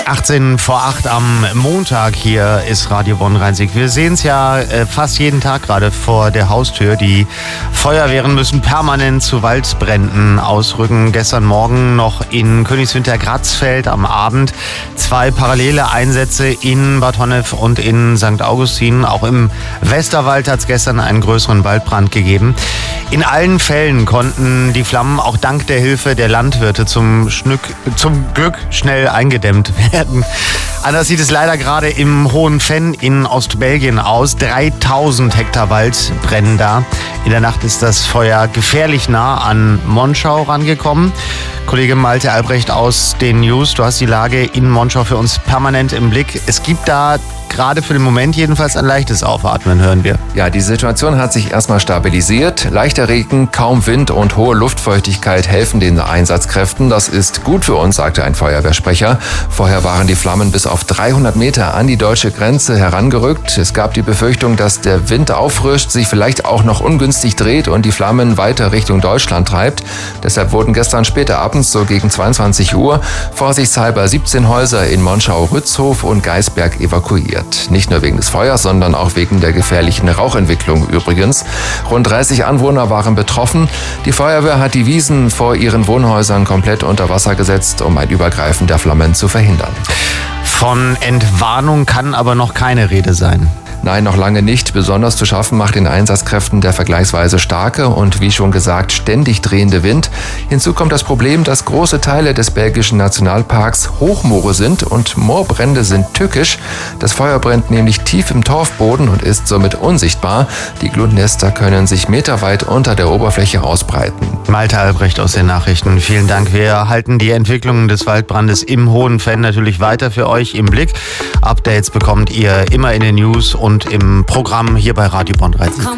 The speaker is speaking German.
18 vor 8 am Montag, hier ist Radio Bonn-Rhein-Sieg. Wir sehen es ja fast jeden Tag gerade vor der Haustür. Die Feuerwehren müssen permanent zu Waldbränden ausrücken. Gestern Morgen noch in Königswinter-Gratzfeld am Abend 2 parallele Einsätze in Bad Honnef und in St. Augustin. Auch im Westerwald hat es gestern einen größeren Waldbrand gegeben. In allen Fällen konnten die Flammen auch dank der Hilfe der Landwirte zum Glück schnell eingedämmt werden. Anders sieht es leider gerade im Hohen Venn in Ostbelgien aus. 3000 Hektar Wald brennen da. In der Nacht ist das Feuer gefährlich nah an Monschau rangekommen. Kollege Malte Albrecht aus den News, du hast die Lage in Monschau für uns permanent im Blick. Es gibt da gerade für den Moment jedenfalls ein leichtes Aufatmen, hören wir. Ja, die Situation hat sich erstmal stabilisiert. Leichter Regen, kaum Wind und hohe Luftfeuchtigkeit helfen den Einsatzkräften. Das ist gut für uns, sagte ein Feuerwehrsprecher. Vorher waren die Flammen bis auf 300 Meter an die deutsche Grenze herangerückt. Es gab die Befürchtung, dass der Wind auffrischt, sich vielleicht auch noch ungünstig dreht und die Flammen weiter Richtung Deutschland treibt. Deshalb wurden gestern später abends, so gegen 22 Uhr, vorsichtshalber 17 Häuser in Monschau-Rützhof und Geisberg evakuiert. Nicht nur wegen des Feuers, sondern auch wegen der gefährlichen Rauchentwicklung übrigens. Rund 30 Anwohner waren betroffen. Die Feuerwehr hat die Wiesen vor ihren Wohnhäusern komplett unter Wasser gesetzt, um ein Übergreifen der Flammen zu verhindern. Von Entwarnung kann aber noch keine Rede sein. Nein, noch lange nicht. Besonders zu schaffen macht den Einsatzkräften der vergleichsweise starke und, wie schon gesagt, ständig drehende Wind. Hinzu kommt das Problem, dass große Teile des belgischen Nationalparks Hochmoore sind und Moorbrände sind tückisch. Das Feuer brennt nämlich tief im Torfboden und ist somit unsichtbar. Die Glutnester können sich meterweit unter der Oberfläche ausbreiten. Malte Albrecht aus den Nachrichten, vielen Dank. Wir halten die Entwicklungen des Waldbrandes im Hohen Venn natürlich weiter für euch im Blick. Updates bekommt ihr immer in den News und im Programm hier bei Radio Bonn-Rhein-Sieg.